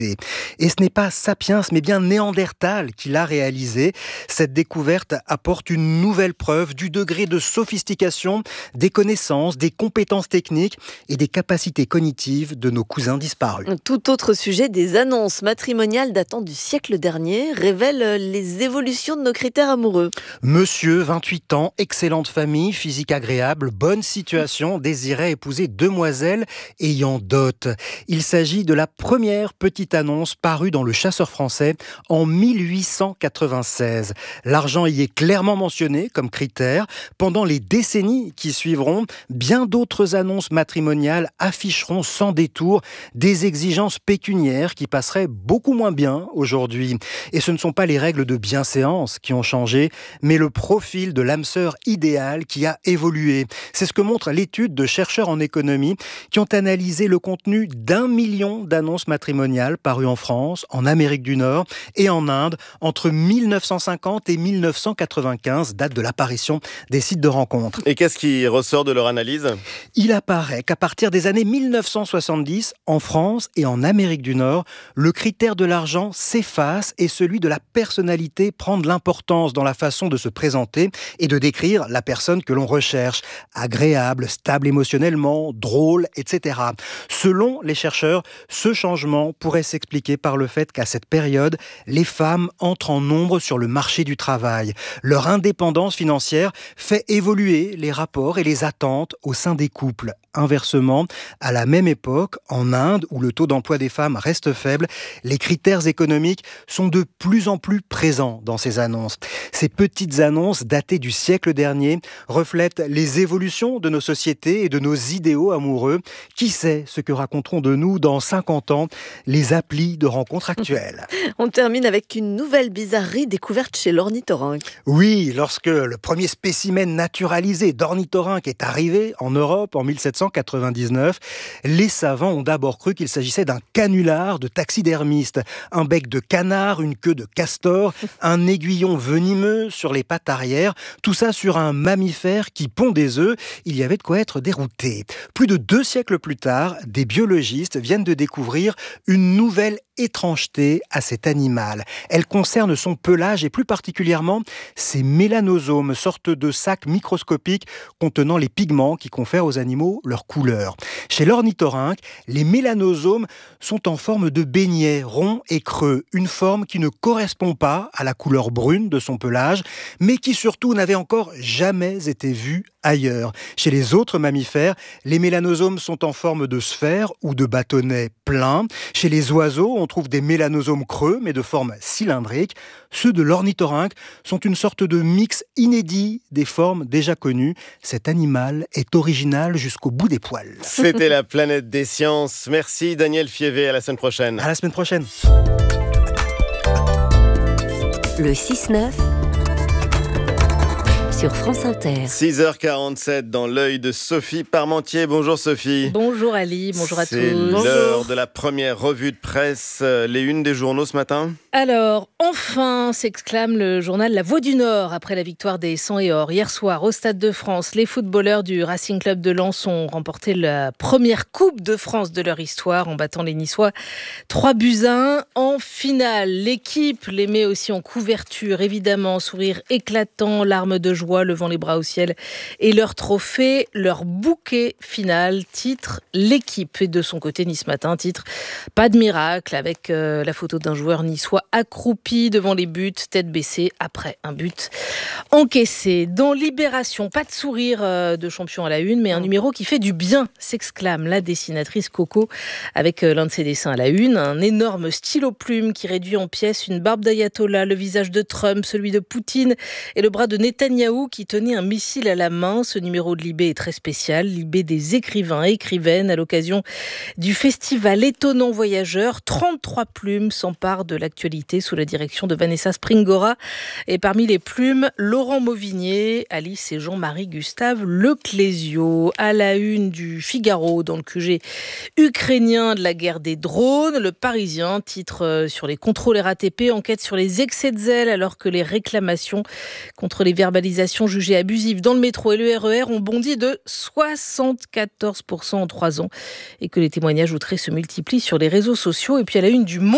Et ce n'est pas Sapiens, mais bien Néandertal qui l'a réalisé. Cette découverte apporte une nouvelle preuve du degré de sophistication, des connaissances, des compétences techniques et des capacités cognitives de nos cousins disparus. Tout autre sujet, des annonces matrimoniales datant du siècle dernier révèlent les évolutions de nos critères amoureux. Monsieur, 28 ans, excellente famille, physique agréable, bonne situation, désirait épouser demoiselle ayant dot. Il s'agit de la première petite annonce parue dans Le Chasseur français en 1896. L'argent y est clairement mentionné comme critère. Pendant les décennies qui suivront, bien d'autres annonces matrimoniales afficheront sans détour des exigences pécuniaires qui passeraient beaucoup moins bien aujourd'hui. Et ce ne sont pas les règles de bienséance qui ont changé, mais le profil de l'âme sœur idéale qui a évolué. C'est ce que montre l'étude de chercheurs en économie qui ont analysé le contenu d'1 million d'annonces matrimoniales parues en France, en Amérique du Nord et en Inde entre 1950 et 1995, date de l'apparition des sites de rencontres. Et qu'est-ce qui ressort de leur analyse ? Il apparaît qu'à partir des années 1970, en France et en Amérique du Nord, le critère de l'argent s'efface et celui de la personnalité prend de l'importance dans la façon de se présenter et de décrire la personne que l'on recherche. Agréable, stable émotionnellement, drôle, etc. Selon les chercheurs, ce changement pourrait s'expliquer par le fait qu'à cette période, les femmes entrent en nombre sur le marché du travail. Leur indépendance financière fait évoluer les rapports et les attentes au sein des couples. Inversement, à la même époque, en Inde, où le taux d'emploi des femmes reste faible, les critères économiques sont de plus en plus présents dans ces annonces. Ces petites annonces datées du siècle dernier reflètent les évolutions de nos sociétés et de nos idéaux amoureux. Qui sait ce que raconteront de nous dans 50 ans les applis de rencontres actuelles. On termine avec une nouvelle bizarrerie découverte chez l'ornithorynque. Oui, lorsque le premier spécimen naturalisé d'ornithorynque est arrivé en Europe en 1799, les savants ont d'abord cru qu'il s'agissait d'un canular de taxidermiste. Un bec de canard, une queue de castor, un aiguillon venimeux sur les pattes arrière, tout ça sur un mammifère qui pond des œufs. Il y avait de quoi être dérouté. Plus de 2 siècles plus tard, des biologistes viennent de découvrir une nouvelle étrangeté à cet animal. Elle concerne son pelage et plus particulièrement ses mélanosomes, sorte de sacs microscopiques contenant les pigments qui confèrent aux animaux leur couleur. Chez l'ornithorynque, les mélanosomes sont en forme de beignets ronds et creux, une forme qui ne correspond pas à la couleur brune de son pelage, mais qui surtout n'avait encore jamais été vue ailleurs. Chez les autres mammifères, les mélanosomes sont en forme de sphère ou de bâtonnet plein. Chez les oiseaux, on trouve des mélanosomes creux, mais de forme cylindrique. Ceux de l'ornithorynque sont une sorte de mix inédit des formes déjà connues. Cet animal est original jusqu'au bout des poils. C'était la planète des sciences. Merci Daniel Fievé, à la semaine prochaine. À la semaine prochaine. Le 6-9 sur France Inter. 6h47 dans l'œil de Sophie Parmentier. Bonjour Sophie. Bonjour Ali, bonjour à tous. C'est l'heure de la première revue de presse. Les unes des journaux ce matin ? Alors, enfin, s'exclame le journal La Voix du Nord après la victoire des 100 et or. Hier soir, au Stade de France, les footballeurs du Racing Club de Lens ont remporté la première Coupe de France de leur histoire en battant les Niçois 3-1 en finale. L'équipe les met aussi en couverture, évidemment, sourire éclatant, larmes de joie, levant les bras au ciel. Et leur trophée, leur bouquet final, titre l'équipe. Et de son côté, Nice Matin, titre pas de miracle, avec la photo d'un joueur niçois accroupi devant les buts, tête baissée après un but encaissé. Dans Libération, pas de sourire de champion à la une, mais un numéro qui fait du bien, s'exclame la dessinatrice Coco avec l'un de ses dessins à la une, un énorme stylo plume qui réduit en pièces une barbe d'ayatollah, le visage de Trump, celui de Poutine et le bras de Netanyahou qui tenait un missile à la main. Ce numéro de Libé est très spécial, Libé des écrivains et écrivaines à l'occasion du festival Étonnant Voyageur. 33 plumes s'emparent de l'actualité sous la direction de Vanessa Springora. Et parmi les plumes, Laurent Mauvigné, Alice et Jean-Marie Gustave Leclésio. À la une du Figaro, dans le QG ukrainien de la guerre des drones, le Parisien titre sur les contrôles RATP, enquête sur les excès de zèle alors que les réclamations contre les verbalisations jugées abusives dans le métro et le RER ont bondi de 74% en 3 ans et que les témoignages outrés se multiplient sur les réseaux sociaux. Et puis à la une du Monde,